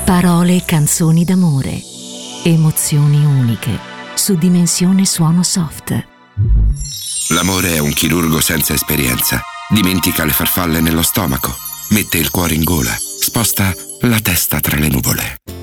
Parole e canzoni d'amore. Emozioni uniche. Su Dimensione Suono Soft. L'amore è un chirurgo senza esperienza. Dimentica le farfalle nello stomaco. Mette il cuore in gola. Sposta la testa tra le nuvole.